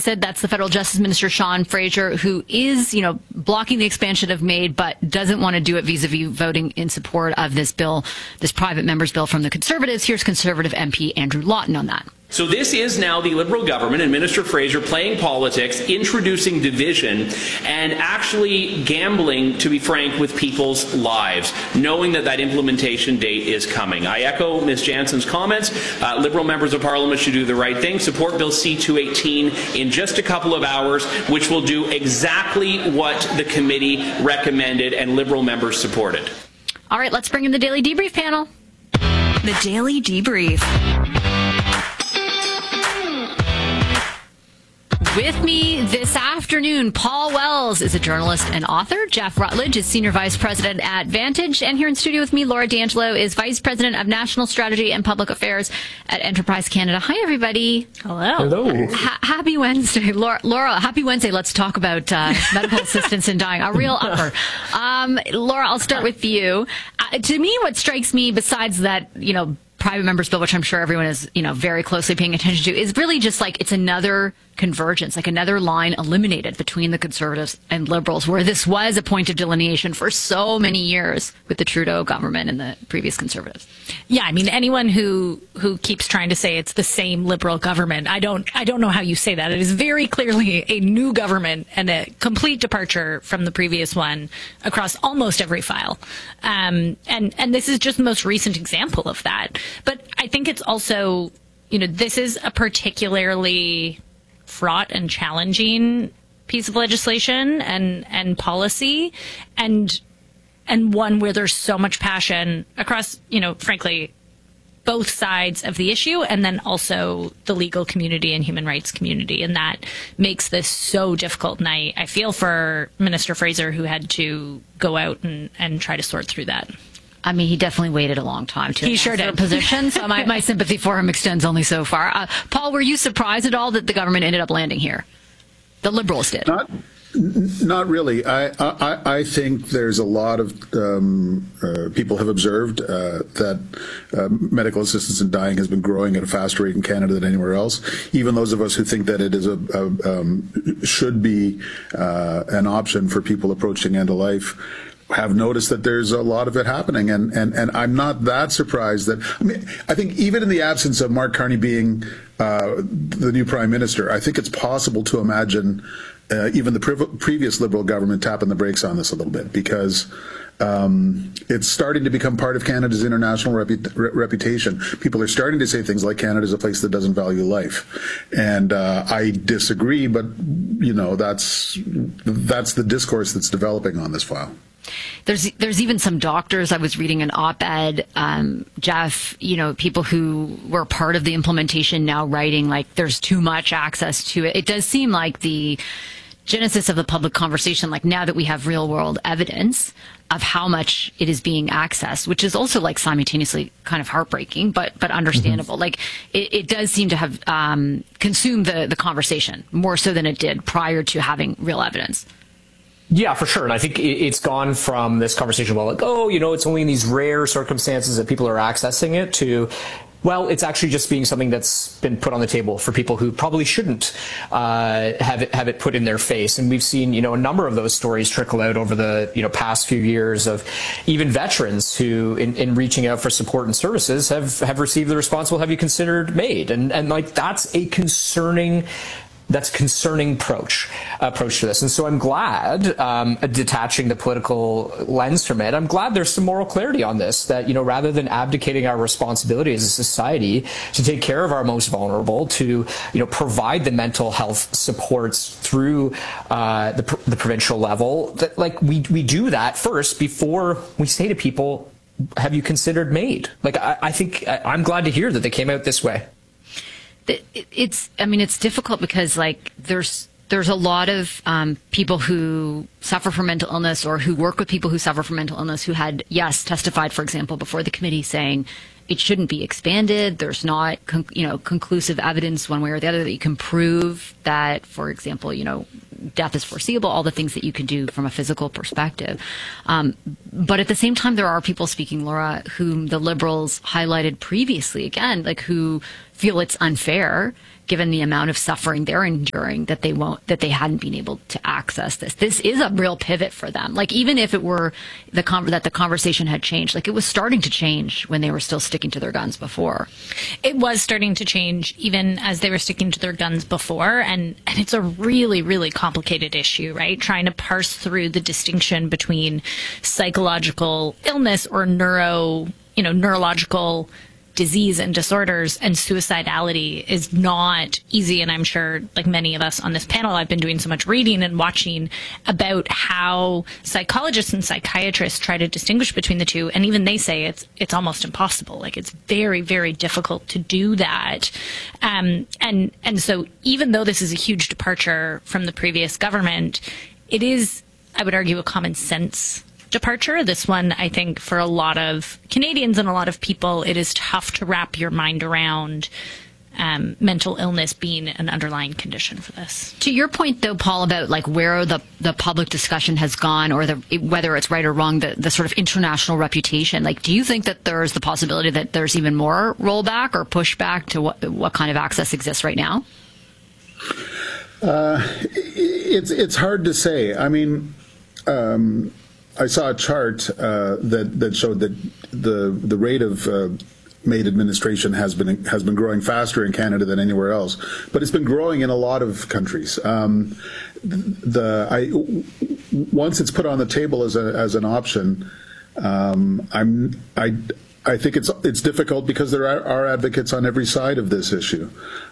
said that's the federal justice minister, Sean Fraser, who is, blocking the expansion of MAID, but doesn't want to do it vis-a-vis voting in support of this bill, this private member's bill from the Conservatives. Here's Conservative MP Andrew Lawton on that. So this is now the Liberal government and Minister Fraser playing politics, introducing division, and actually gambling, to be frank, with people's lives, knowing that implementation date is coming. I echo Ms. Jansen's comments. Liberal members of Parliament should do the right thing. Support Bill C-218 in just a couple of hours, which will do exactly what the committee recommended and Liberal members supported. All right, let's bring in the Daily Debrief panel. The Daily Debrief. With me this afternoon, Paul Wells is a journalist and author. Jeff Rutledge is Senior Vice President at Vantage. And here in studio with me, Laura D'Angelo is Vice President of National Strategy and Public Affairs at Enterprise Canada. Hi, everybody. Hello. Hello. Happy Wednesday. Laura, happy Wednesday. Let's talk about medical assistance in dying. A real upper. Laura, I'll start with you. To me, what strikes me, besides that, private members bill, which I'm sure everyone is, very closely paying attention to, is really just like it's another convergence, like another line eliminated between the Conservatives and Liberals, where this was a point of delineation for so many years with the Trudeau government and the previous Conservatives. Yeah, I mean, anyone who keeps trying to say it's the same Liberal government, I don't know how you say that. It is very clearly a new government and a complete departure from the previous one across almost every file. And this is just the most recent example of that. But I think it's also, this is a particularly fraught and challenging piece of legislation and policy, and one where there's so much passion across, frankly, both sides of the issue, and then also the legal community and human rights community. And that makes this so difficult. And I feel for Minister Fraser, who had to go out and try to sort through that. I mean, he definitely waited a long time to he sure did. Position, so my sympathy for him extends only so far. Paul, were you surprised at all that the government ended up landing here? The Liberals did. Not really. I think there's a lot of people have observed that medical assistance in dying has been growing at a faster rate in Canada than anywhere else. Even those of us who think that it is should be an option for people approaching end of life have noticed that there's a lot of it happening, and I'm not that surprised that. I think even in the absence of Mark Carney being the new Prime Minister, I think it's possible to imagine even the previous Liberal government tapping the brakes on this a little bit, because it's starting to become part of Canada's international reputation. People are starting to say things like Canada's a place that doesn't value life, and I disagree. But that's the discourse that's developing on this file. There's even some doctors. I was reading an op-ed, Jeff, people who were part of the implementation now writing like there's too much access to it. It does seem like the genesis of the public conversation, like now that we have real world evidence of how much it is being accessed, which is also like simultaneously kind of heartbreaking, but understandable. Mm-hmm. Like it does seem to have consumed the conversation more so than it did prior to having real evidence. Yeah, for sure. And I think it's gone from this conversation about like, it's only in these rare circumstances that people are accessing it to, well, it's actually just being something that's been put on the table for people who probably shouldn't have it put in their face. And we've seen, a number of those stories trickle out over the, past few years of even veterans who in reaching out for support and services have received the response, well, have you considered MAID? And like, that's a concerning approach to this. And so I'm glad, detaching the political lens from it, I'm glad there's some moral clarity on this, that, rather than abdicating our responsibility as a society to take care of our most vulnerable, to, provide the mental health supports through the provincial level, that like we do that first before we say to people, have you considered MAID? Like, I think I'm glad to hear that they came out this way. It's difficult because like there's a lot of people who suffer from mental illness or who work with people who suffer from mental illness who had, testified, for example, before the committee saying it shouldn't be expanded. There's not, conclusive evidence one way or the other that you can prove that, for example, death is foreseeable, all the things that you can do from a physical perspective. But at the same time, there are people speaking, Laura, whom the Liberals highlighted previously, again, like who feel it's unfair given the amount of suffering they're enduring, that they hadn't been able to access this. This is a real pivot for them. Like, even if it were that the conversation had changed, like, it was starting to change when they were still sticking to their guns before. It was starting to change even as they were sticking to their guns before. And it's a really, really complicated issue, right? Trying to parse through the distinction between psychological illness or neurological disease and disorders and suicidality is not easy. And I'm sure, like many of us on this panel, I've been doing so much reading and watching about how psychologists and psychiatrists try to distinguish between the two. And even they say it's almost impossible. Like, it's very, very difficult to do that. And so even though this is a huge departure from the previous government, it is, I would argue, a common sense departure. This one, I think, for a lot of Canadians and a lot of people, it is tough to wrap your mind around mental illness being an underlying condition for this. To your point, though, Paul, about like where the public discussion has gone, or whether it's right or wrong, the sort of international reputation, like, do you think that there's the possibility that there's even more rollback or pushback to what kind of access exists right now? It's hard to say. I mean, I saw a chart that showed that the rate of MAID administration has been growing faster in Canada than anywhere else, but it's been growing in a lot of countries. Once it's put on the table as an option, I think it's difficult because there are advocates on every side of this issue.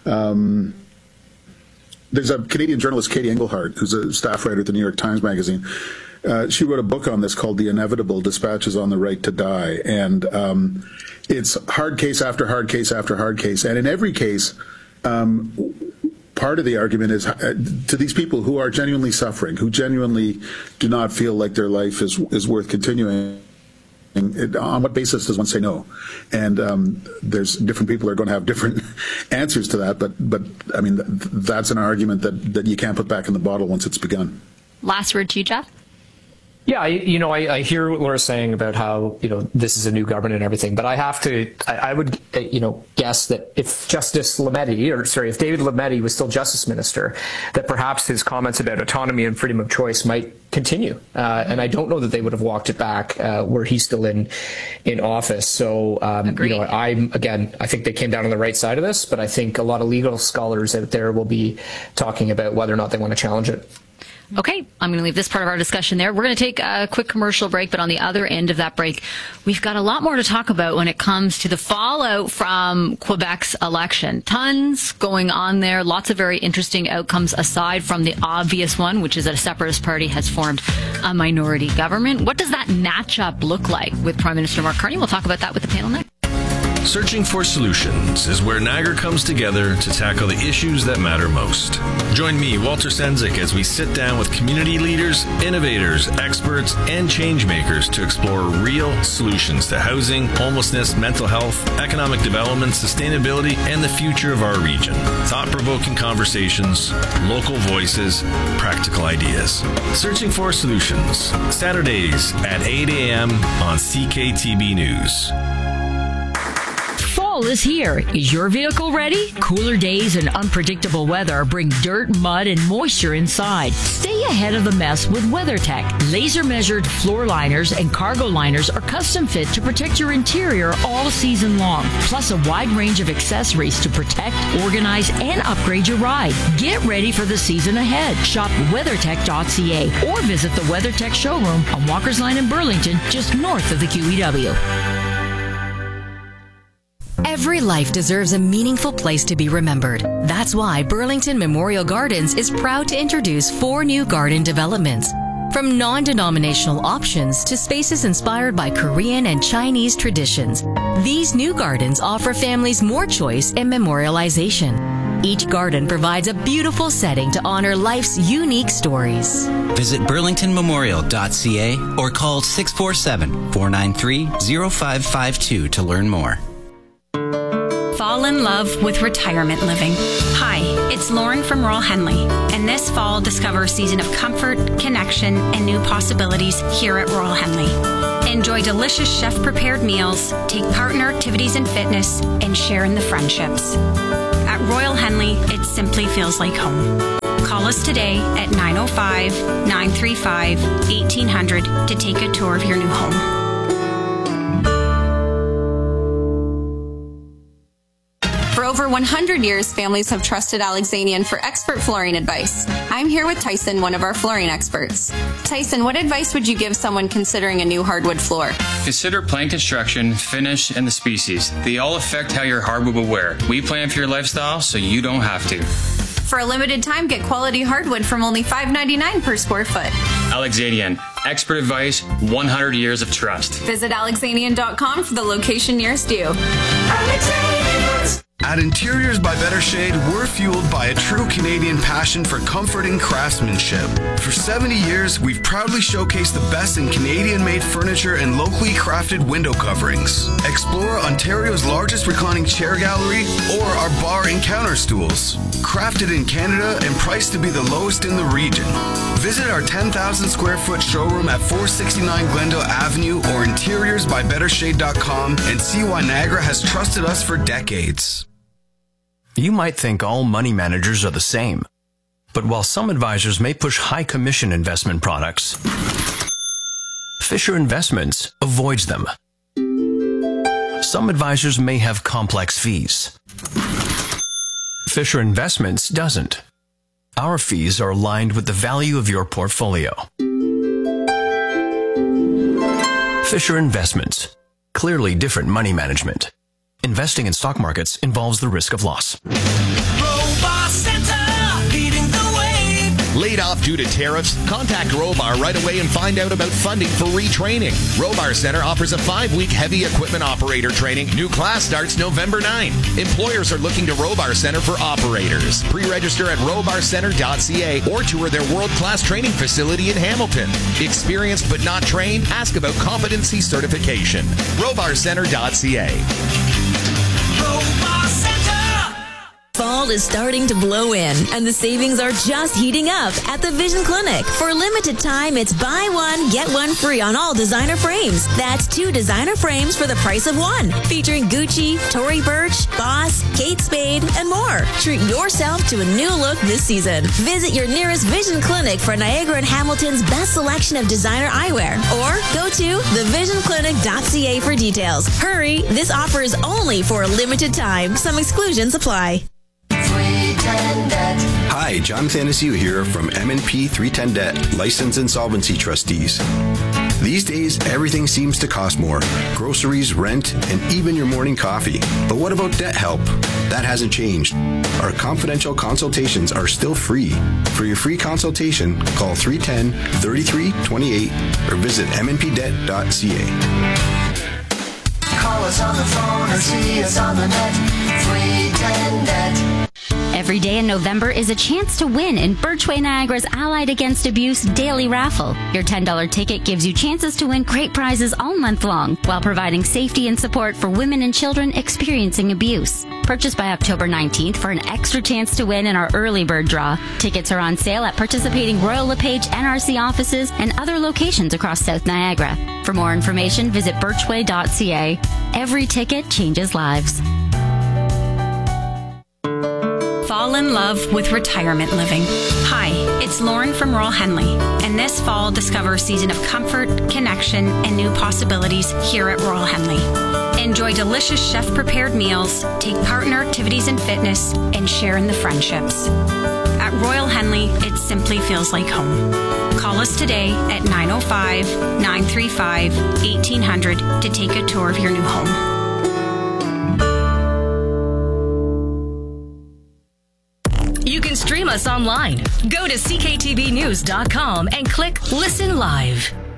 There's a Canadian journalist, Katie Engelhardt, who's a staff writer at the New York Times Magazine. She wrote a book on this called The Inevitable: Dispatches on the Right to Die. And it's hard case after hard case after hard case. And in every case, part of the argument is to these people who are genuinely suffering, who genuinely do not feel like their life is worth continuing, on what basis does one say no? And there's different people are going to have different answers to that. But I mean, that's an argument that you can't put back in the bottle once it's begun. Last word to you, Jeff? Yeah, I hear what Laura's saying about how, this is a new government and everything, but I would guess that if if David Lametti was still Justice Minister, that perhaps his comments about autonomy and freedom of choice might continue. And I don't know that they would have walked it back were he still in office. So, I think they came down on the right side of this, but I think a lot of legal scholars out there will be talking about whether or not they want to challenge it. Okay, I'm going to leave this part of our discussion there. We're going to take a quick commercial break, but on the other end of that break, we've got a lot more to talk about when it comes to the fallout from Quebec's election. Tons going on there, lots of very interesting outcomes aside from the obvious one, which is that a separatist party has formed a minority government. What does that matchup look like with Prime Minister Mark Carney? We'll talk about that with the panel next. Searching for Solutions is where Niagara comes together to tackle the issues that matter most. Join me, Walter Sendzik, as we sit down with community leaders, innovators, experts, and changemakers to explore real solutions to housing, homelessness, mental health, economic development, sustainability, and the future of our region. Thought-provoking conversations, local voices, practical ideas. Searching for Solutions, Saturdays at 8 a.m. on CKTB News. Fall is here. Is your vehicle ready? Cooler days and unpredictable weather bring dirt, mud, and moisture inside. Stay ahead of the mess with WeatherTech. Laser-measured floor liners and cargo liners are custom fit to protect your interior all season long. Plus a wide range of accessories to protect, organize, and upgrade your ride. Get ready for the season ahead. Shop WeatherTech.ca or visit the WeatherTech showroom on Walker's Line in Burlington, just north of the QEW. Every life deserves a meaningful place to be remembered. That's why Burlington Memorial Gardens is proud to introduce 4 new garden developments. From non-denominational options to spaces inspired by Korean and Chinese traditions, these new gardens offer families more choice and memorialization. Each garden provides a beautiful setting to honor life's unique stories. Visit burlingtonmemorial.ca or call 647-493-0552 to learn more. Fall in love with retirement living. Hi, it's Lauren from Royal Henley, and this fall discover a season of comfort, connection, and new possibilities here at Royal Henley. Enjoy delicious chef-prepared meals, take part in our activities and fitness, and share in the friendships. At Royal Henley, it simply feels like home. Call us today at 905-935-1800 to take a tour of your new home. For over 100 years, families have trusted Alexanian for expert flooring advice. I'm here with Tyson, one of our flooring experts. Tyson, what advice would you give someone considering a new hardwood floor? Consider plank construction, finish, and the species. They all affect how your hardwood will wear. We plan for your lifestyle so you don't have to. For a limited time, get quality hardwood from only $5.99 per square foot. Alexanian, expert advice, 100 years of trust. Visit alexanian.com for the location nearest you. At Interiors by Better Shade, we're fueled by a true Canadian passion for comfort and craftsmanship. For 70 years, we've proudly showcased the best in Canadian-made furniture and locally crafted window coverings. Explore Ontario's largest reclining chair gallery or our bar and counter stools. Crafted in Canada and priced to be the lowest in the region. Visit our 10,000 square foot showroom at 469 Glendale Avenue or interiorsbybettershade.com and see why Niagara has trusted us for decades. You might think all money managers are the same, but while some advisors may push high commission investment products, Fisher Investments avoids them. Some advisors may have complex fees. Fisher Investments doesn't. Our fees are aligned with the value of your portfolio. Fisher Investments. Clearly different money management. Investing in stock markets involves the risk of loss. Robar Center, leading the way. Laid off due to tariffs? Contact Robar right away and find out about funding for retraining. Robar Center offers a 5-week heavy equipment operator training. New class starts November 9. Employers are looking to Robar Center for operators. Pre-register at robarcenter.ca or tour their world-class training facility in Hamilton. Experienced but not trained? Ask about competency certification. robarcenter.ca. Fall is starting to blow in, and the savings are just heating up at the Vision Clinic. For a limited time, it's buy one, get one free on all designer frames. That's 2 designer frames for the price of 1, featuring Gucci, Tory Burch, Boss, Kate Spade, and more. Treat yourself to a new look this season. Visit your nearest Vision Clinic for Niagara and Hamilton's best selection of designer eyewear, or go to thevisionclinic.ca for details. Hurry, this offer is only for a limited time. Some exclusions apply. Hi, Jonathan Asiu here from M&P 310 Debt, Licensed Insolvency Trustees. These days, everything seems to cost more. Groceries, rent, and even your morning coffee. But what about debt help? That hasn't changed. Our confidential consultations are still free. For your free consultation, call 310-3328 or visit mnpdebt.ca. Call us on the phone or see us on the net. 310 Debt. Every day in November is a chance to win in Birchway Niagara's Allied Against Abuse Daily Raffle. Your $10 ticket gives you chances to win great prizes all month long while providing safety and support for women and children experiencing abuse. Purchase by October 19th for an extra chance to win in our early bird draw. Tickets are on sale at participating Royal LePage NRC offices and other locations across South Niagara. For more information, visit birchway.ca. Every ticket changes lives. Fall in love with retirement living. Hi, it's Lauren from Royal Henley, and this fall discover a season of comfort, connection, and new possibilities here at Royal Henley. Enjoy delicious chef-prepared meals, take part in our activities and fitness, and share in the friendships. At Royal Henley, it simply feels like home. Call us today at 905-935-1800 to take a tour of your new home. You can stream us online. Go to cktvnews.com and click Listen Live.